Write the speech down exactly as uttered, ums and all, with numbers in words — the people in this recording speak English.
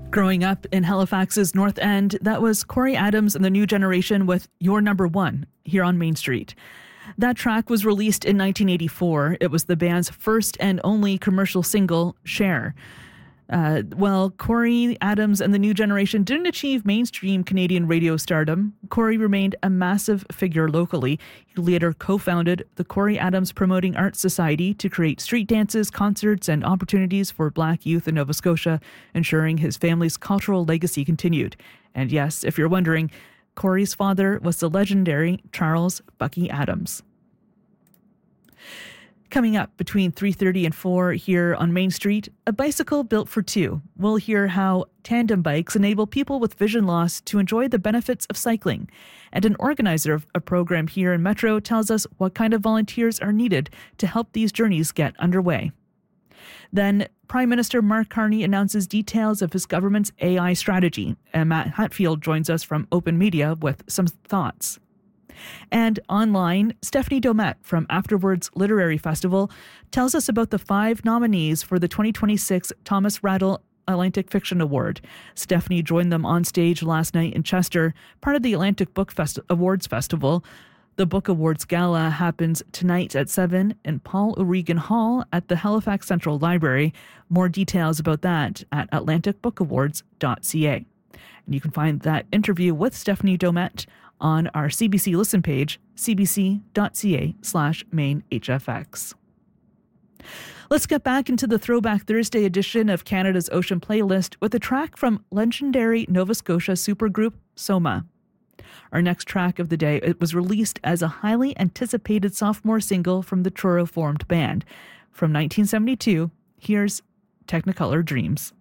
Growing up in Halifax's North End, that was Corey Adams and the New Generation with Your Number One here on Main Street. That track was released in nineteen eighty-four. It was the band's first and only commercial single, Share. Uh, well, Corey Adams and the New Generation didn't achieve mainstream Canadian radio stardom. Corey remained a massive figure locally. He later co-founded the Corey Adams Promoting Arts Society to create street dances, concerts, and opportunities for Black youth in Nova Scotia, ensuring his family's cultural legacy continued. And yes, if you're wondering, Corey's father was the legendary Charles Bucky Adams. Coming up between three thirty and four here on Main Street, a bicycle built for two. We'll hear how tandem bikes enable people with vision loss to enjoy the benefits of cycling. And an organizer of a program here in Metro tells us what kind of volunteers are needed to help these journeys get underway. Then Prime Minister Mark Carney announces details of his government's A I strategy. And Matt Hatfield joins us from Open Media with some thoughts. And online, Stephanie Domet from Afterwards Literary Festival tells us about the five nominees for the twenty twenty-six Thomas Rattle Atlantic Fiction Award. Stephanie joined them on stage last night in Chester, part of the Atlantic Book Fest- Awards Festival. The Book Awards Gala happens tonight at seven in Paul O'Regan Hall at the Halifax Central Library. More details about that at atlantic book awards dot c a. And you can find that interview with Stephanie Domet on our C B C Listen page, c b c dot c a slash main h f x. Let's get back into the Throwback Thursday edition of Canada's Ocean Playlist with a track from legendary Nova Scotia supergroup Soma. Our next track of the day, it was released as a highly anticipated sophomore single from the Truro-formed band. From nineteen seventy-two, here's Technicolor Dreams.